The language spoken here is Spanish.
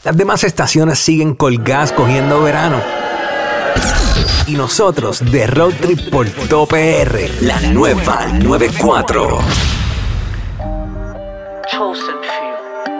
Las demás estaciones siguen colgadas cogiendo verano. Y nosotros de Road Trip por Top PR, la nueva 94. Chosen few.